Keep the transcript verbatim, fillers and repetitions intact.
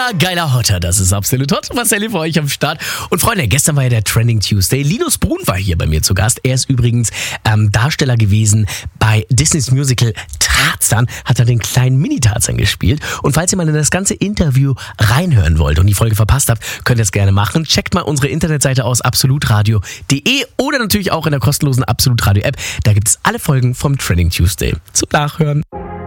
Immer geiler Hotter, das ist absolut hot. Marcel für euch am Start. Und Freunde, gestern war ja der Trending Tuesday. Linus Brun war hier bei mir zu Gast. Er ist übrigens ähm, Darsteller gewesen bei Disneys Musical Tarzan. Hat er den kleinen Mini-Tarzan gespielt. Und falls ihr mal in das ganze Interview reinhören wollt und die Folge verpasst habt, könnt ihr es gerne machen. Checkt mal unsere Internetseite aus, absolutradio punkt de oder natürlich auch in der kostenlosen Absolut Radio App. Da gibt es alle Folgen vom Trending Tuesday zum Nachhören.